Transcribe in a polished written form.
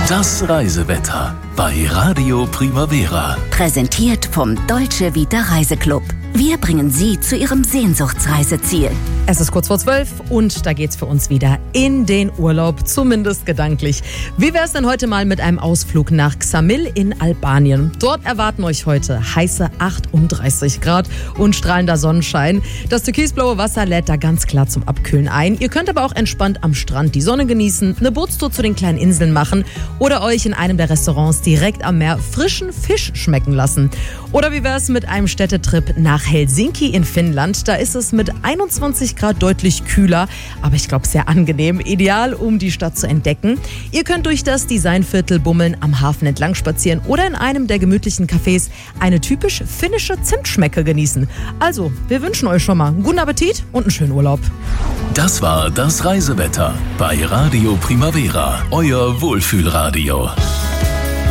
Das Reisewetter bei Radio Primavera. Präsentiert vom Dolce Vita Reiseclub. Wir bringen Sie zu Ihrem Sehnsuchtsreiseziel. Es ist kurz vor 12 und da geht's für uns wieder in den Urlaub, zumindest gedanklich. Wie wär's denn heute mal mit einem Ausflug nach Ksamil in Albanien? Dort erwarten euch heute heiße 38 Grad und strahlender Sonnenschein. Das türkisblaue Wasser lädt da ganz klar zum Abkühlen ein. Ihr könnt aber auch entspannt am Strand die Sonne genießen, eine Bootstour zu den kleinen Inseln machen oder euch in einem der Restaurants direkt am Meer frischen Fisch schmecken lassen. Oder wie wär's mit einem Städtetrip nach Helsinki in Finnland? Da ist es mit 21 Grad deutlich kühler, aber ich glaube sehr angenehm. Ideal, um die Stadt zu entdecken. Ihr könnt durch das Designviertel bummeln, am Hafen entlang spazieren oder in einem der gemütlichen Cafés eine typisch finnische Zimtschmecke genießen. Also, wir wünschen euch schon mal einen guten Appetit und einen schönen Urlaub. Das war das Reisewetter bei Radio Primavera, euer Wohlfühlradio.